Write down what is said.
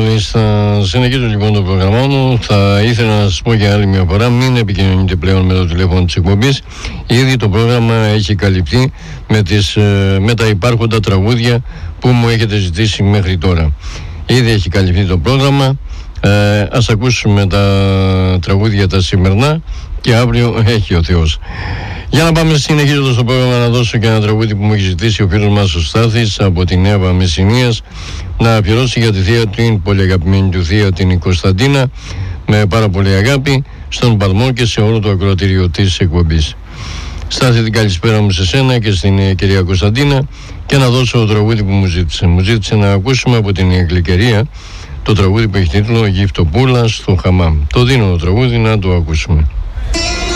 μόλις. Θα συνεχίσω λοιπόν το πρόγραμμά μου. Θα ήθελα να σας πω για άλλη μια φορά, μην επικοινωνείτε πλέον με το τηλέφωνο της εκπομπής. Ήδη το πρόγραμμα έχει καλυφθεί με τα υπάρχοντα τραγούδια που μου έχετε ζητήσει μέχρι τώρα. Ήδη έχει καλυφθεί το πρόγραμμα. Ας ακούσουμε τα τραγούδια τα σημερινά και αύριο έχει ο Θεός. Για να πάμε συνεχίζοντας το πρόγραμμα, να δώσω και ένα τραγούδι που μου έχει ζητήσει ο φίλος μας ο Στάθης από τη Νέα Μεσσηνίας, να αφιερώσει για τη θεία, την πολύ αγαπημένη του θεία, την Κωνσταντίνα, με πάρα πολύ αγάπη στον παλμό και σε όλο το ακροατήριο της εκπομπής. Στάθη, την καλησπέρα μου σε σένα και στην κυρία Κωνσταντίνα, και να δώσω το τραγούδι που μου ζήτησε. Μου ζήτησε να ακούσουμε από την Γλυκερία το τραγούδι που έχει τίτλο «Γυφτοπούλα στο χαμάμ». Το δίνω το τραγούδι να το ακούσουμε.